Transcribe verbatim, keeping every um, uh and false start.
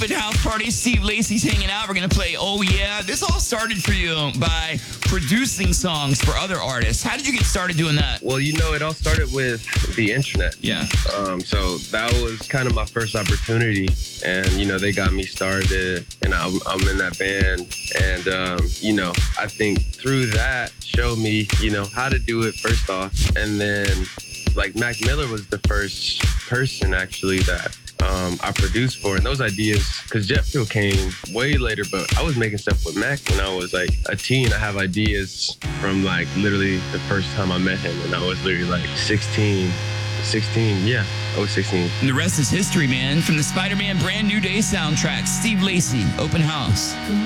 open house party. Steve Lacy's hanging out. We're going to play Oh Yeah. This all started for you by producing songs for other artists. How did you get started doing that? Well, you know, it all started with the internet. Yeah. Um, so that was kind of my first opportunity. And, you know, they got me started and I'm, I'm in that band. And, um, you know, I think through that showed me, you know, how to do it first off. And then like Mac Miller was the first person actually that um, I produced for. And those ideas, because Jet Fuel came way later, but I was making stuff with Mac when I was like a teen. I have ideas from like literally the first time I met him. And I was literally like sixteen. sixteen, yeah, I was sixteen. And the rest is history, man. From the Spider-Man Brand New Day soundtrack, Steve Lacy, Open House.